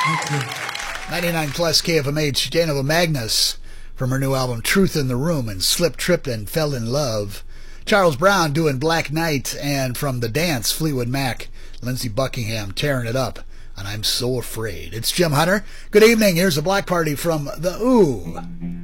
Thank you. 99 plus KFMH, Janova Magnus from her new album Truth in the Room and Slipped, Tripped, and Fell in Love. Charles Brown doing Black Knight, and from The Dance, Fleetwood Mac, Lindsey Buckingham tearing it up, and I'm So Afraid. It's Jim Hunter. Good evening. Here's a Black Party from The Ooh.